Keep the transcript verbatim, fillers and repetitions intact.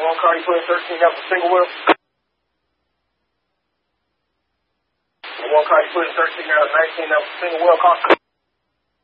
one car you put in thirteen, that was a single wheel? The one car you put in thirteen, that was nineteen, that was a single wheel car?